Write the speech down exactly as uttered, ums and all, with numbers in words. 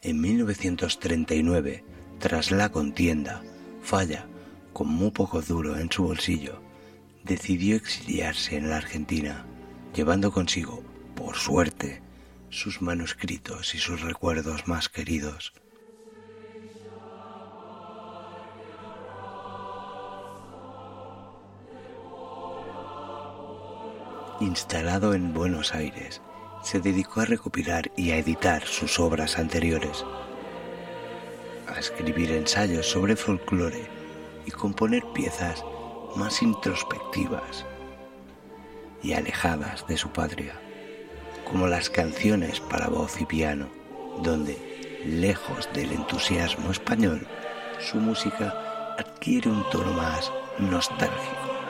En mil novecientos treinta y nueve, tras la contienda, Falla, con muy poco duro en su bolsillo, decidió exiliarse en la Argentina, llevando consigo, por suerte, sus manuscritos y sus recuerdos más queridos. Instalado en Buenos Aires, se dedicó a recopilar y a editar sus obras anteriores, a escribir ensayos sobre folclore y componer piezas más introspectivas y alejadas de su patria, como las canciones para voz y piano, donde, lejos del entusiasmo español, su música adquiere un tono más nostálgico.